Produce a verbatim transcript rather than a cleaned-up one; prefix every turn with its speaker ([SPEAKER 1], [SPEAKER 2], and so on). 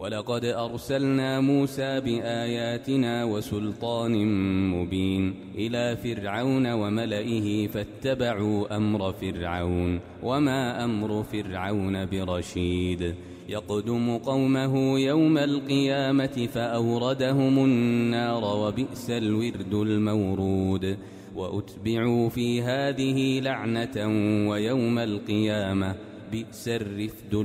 [SPEAKER 1] ولقد أرسلنا موسى بآياتنا وسلطان مبين إلى فرعون وملئه فاتبعوا أمر فرعون وما أمر فرعون برشيد يقدم قومه يوم القيامة فأوردهم النار وبئس الورد المورود وأتبعوا في هذه لعنة ويوم القيامة بئس الرفد